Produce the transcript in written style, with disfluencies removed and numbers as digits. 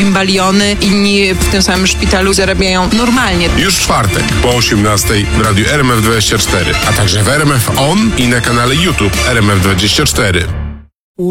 bimbaliony, inni w tym samym szpitalu zarabiają normalnie. Już w czwartek po 18:00 w radiu RMF24, a także w RMF On i na kanale YouTube RMF24.